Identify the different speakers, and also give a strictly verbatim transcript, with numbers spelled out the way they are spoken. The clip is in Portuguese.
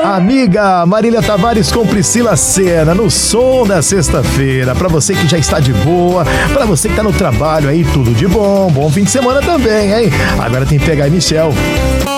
Speaker 1: Amiga Marília Tavares com Priscila Sena no som da sexta-feira. Pra você que já está de boa, pra você que tá no trabalho aí, tudo de bom. Bom fim de semana também, hein? Agora tem Pegar e Michel.